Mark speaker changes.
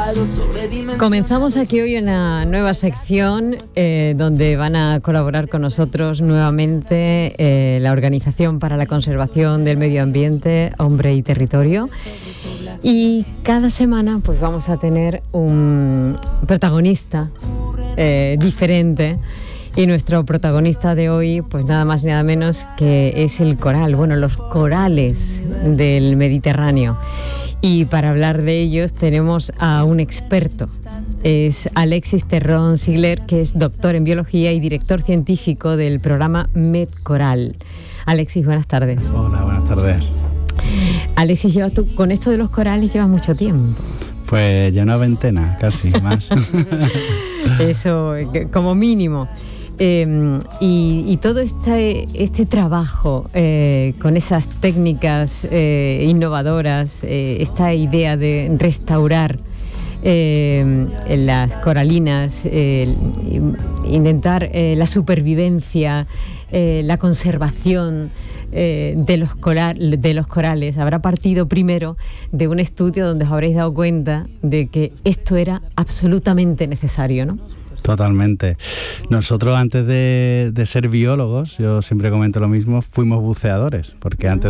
Speaker 1: Comenzamos aquí hoy una nueva sección donde van a colaborar con nosotros nuevamente la Organización para la Conservación del Medio Ambiente, Hombre y Territorio. Y cada semana pues vamos a tener un protagonista diferente. Y nuestro protagonista de hoy, pues nada más y nada menos que es el coral, bueno, los corales del Mediterráneo. Y para hablar de ellos tenemos a un experto. Es Alexis Terrón Sigler, que es doctor en biología y director científico del programa MedCoral. Alexis, buenas tardes.
Speaker 2: Hola, buenas tardes.
Speaker 1: Alexis, tú con esto de los corales llevas mucho tiempo.
Speaker 2: Pues ya una veintena, casi, más.
Speaker 1: Eso, como mínimo. Y todo este trabajo con esas técnicas innovadoras, esta idea de restaurar las coralinas, intentar la supervivencia, la conservación de los corales, habrá partido primero de un estudio donde os habréis dado cuenta de que esto era absolutamente necesario, ¿no?
Speaker 2: Totalmente. Nosotros antes de ser biólogos, yo siempre comento lo mismo, fuimos buceadores, porque antes